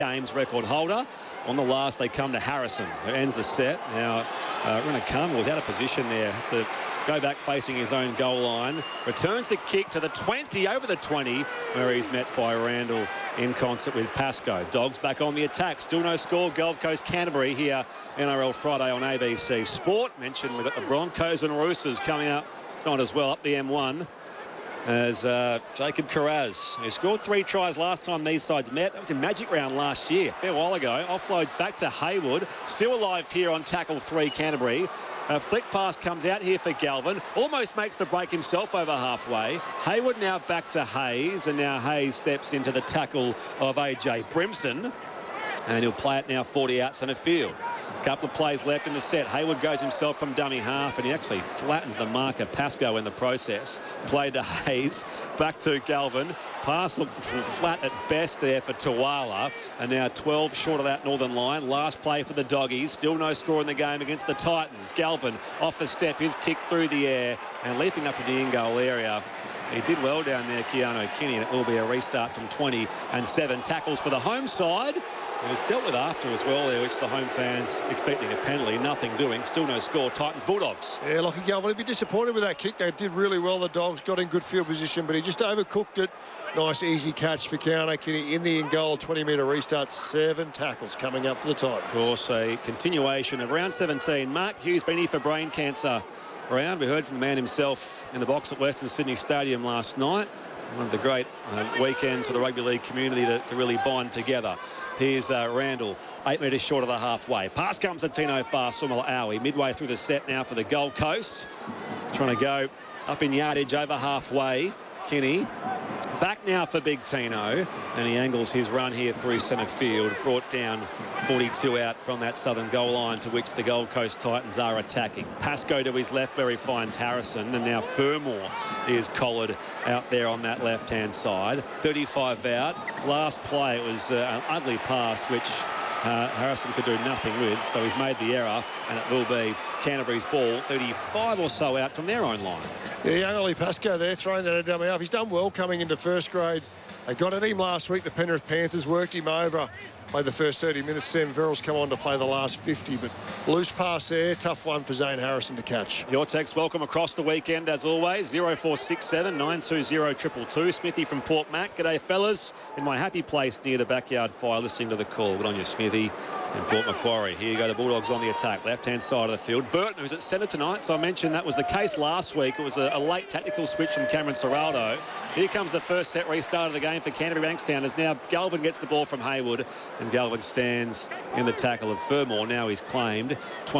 games record holder. On the last, they come to Harrison, who ends the set. Now, Runakama was out of position there. Has to go back facing his own goal line. Returns the kick to the 20, over the 20, where he's met by Randall in concert with Pascoe. Dogs back on the attack. Still no score. Gold Coast Canterbury here, NRL Friday on ABC Sport. Mentioned we've got the Broncos and Roosters coming up tonight as well, up the M1. As Jacob Carraz, who scored 3 tries last time these sides met. That was in Magic Round last year, a fair while ago. Offloads back to Hayward. Still alive here on tackle 3, Canterbury. A flick pass comes out here for Galvin. Almost makes the break himself over halfway. Hayward now back to Hayes, and now Hayes steps into the tackle of AJ Brimson. And he'll play it now 40 out centre field. Couple of plays left in the set. Hayward goes himself from dummy half, and he actually flattens the marker Pascoe in the process. Played to Hayes, back to Galvin. Pass looked flat at best there for Tuala, and now 12 short of that northern line. Last play for the Doggies. Still no score in the game against the Titans. Galvin off the step, his kick through the air and leaping up to the in-goal area. He did well down there, Keanu Kinney, and it will be a restart from 20-7. Tackles for the home side. It was dealt with after as well there, which the home fans expecting a penalty. Nothing doing. Still no score. Titans Bulldogs. Yeah, Lachie Galvin would be disappointed with that kick. They did really well, the Dogs. Got in good field position, but he just overcooked it. Nice, easy catch for Keanu Kinney in the in-goal. 20-metre restart. 7 tackles coming up for the Titans. Of course, a continuation of round 17. Mark Hughes been here for brain cancer round. We heard from the man himself in the box at Western Sydney Stadium last night. One of the great weekends for the rugby league community to really bond together. Here's Randall, 8 metres short of the halfway. Pass comes to Tino Fa'asuamaleaui, midway through the set now for the Gold Coast. Trying to go up in yardage over halfway. Kinney back now for Big Tino, and he angles his run here through centre field, brought down 42 out from that southern goal line to which the Gold Coast Titans are attacking. Pascoe to his left where he finds Harrison, and now Fermor is collared out there on that left-hand side. 35 out. Last play, it was an ugly pass which Harrison could do nothing with, so he's made the error, and it will be Canterbury's ball, 35 or so out from their own line. Yeah, young Ollie Pascoe there throwing that at dummy half. He's done well coming into first grade. They got at him last week. The Penrith Panthers worked him over. Played the first 30 minutes. Sam Verrill's come on to play the last 50, but loose pass there. Tough one for Zane Harrison to catch. Your text welcome across the weekend as always. 0467 920 222. Smithy from Port Mac. G'day fellas. In my happy place near the backyard fire, listening to the call. Good on you, Smithy and Port Macquarie. Here you go, the Bulldogs on the attack. Left-hand side of the field. Burton, who's at centre tonight, so I mentioned that was the case last week. It was a late tactical switch from Cameron Ciraldo. Here comes the first set restart of the game for Canterbury Bankstown as now Galvin gets the ball from Hayward, and Galvin stands in the tackle of Fermor. Now he's claimed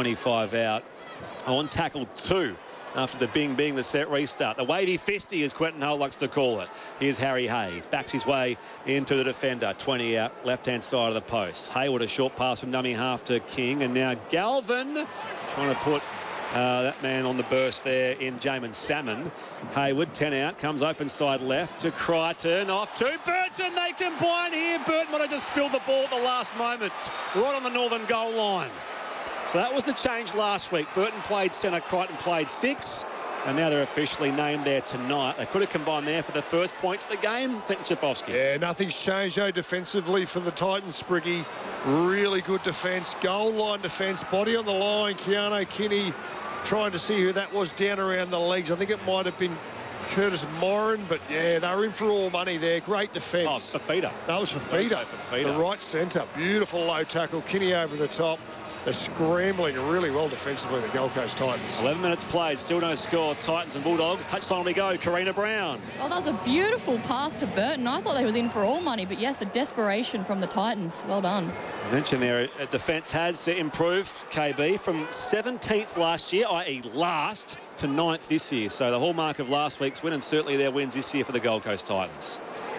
25 out on tackle 2 after the being the set restart. The wavy fisty, as Quentin Hull likes to call it. Here's Harry Hayes. Backs his way into the defender. 20 out, left-hand side of the post. Hayward, a short pass from dummy half to King. And now Galvin trying to put that man on the burst there in Jamin Salmon. Hayward, 10 out, comes open side left to Crichton, off to Burton. They combine here. Burton might have just spilled the ball at the last moment, right on the northern goal line. So that was the change last week. Burton played centre, Crichton played 6, and now they're officially named there tonight. They could have combined there for the first points of the game. Clinton Schifofsky. Yeah, nothing's changed though defensively for the Titans, Spriggy. Really good defence, goal line defence, body on the line. Keanu Kinney trying to see who that was down around the legs. I think it might have been Curtis Moran, but yeah, they were in for all money there. Great defence. Oh, Fafita. That was Fafita. The right centre. Beautiful low tackle. Kinney over the top. They're scrambling really well defensively, the Gold Coast Titans. 11 minutes played, still no score. Titans and Bulldogs. Touchline we go. Karina Brown. Well, that was a beautiful pass to Burton. I thought they was in for all money, but yes, the desperation from the Titans. Well done. I mentioned there, defence has improved, KB, from 17th last year, i.e. last, to 9th this year. So the hallmark of last week's win, and certainly their wins this year for the Gold Coast Titans.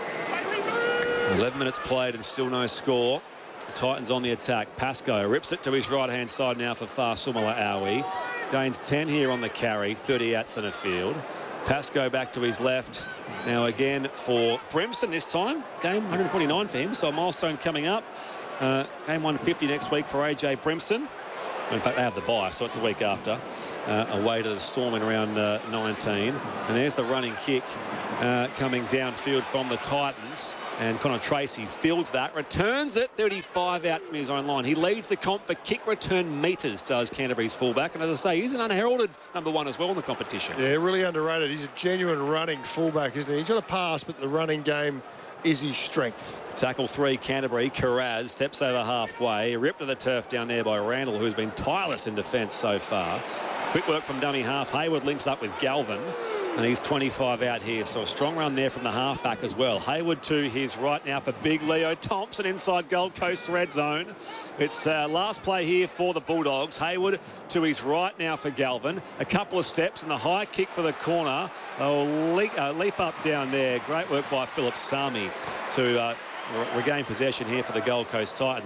11 minutes played and still no score. Titans on the attack. Pascoe rips it to his right-hand side now for Fa'asuamaleaui. Gains 10 here on the carry, 30 out centre field. Pascoe back to his left. Now again for Brimson this time. Game 149 for him, so a milestone coming up. Game 150 next week for AJ Brimson. In fact, they have the bye, so it's the week after. Away to the Storm in round 19. And there's the running kick coming downfield from the Titans. And Connor Tracy fields that, returns it, 35 out from his own line. He leads the comp for kick return metres, does Canterbury's fullback. And as I say, he's an unheralded number 1 as well in the competition. Yeah, really underrated. He's a genuine running fullback, isn't he? He's got a pass, but the running game is his strength. Tackle 3, Canterbury. Carraz steps over halfway. Ripped to the turf down there by Randall, who's been tireless in defence so far. Quick work from dummy half. Hayward links up with Galvin. And he's 25 out here, so a strong run there from the halfback as well. Hayward to his right now for big Leo Thompson inside Gold Coast red zone. It's last play here for the Bulldogs. Hayward to his right now for Galvin. A couple of steps and the high kick for the corner. Leap up down there. Great work by Philip Sami to regain possession here for the Gold Coast Titans.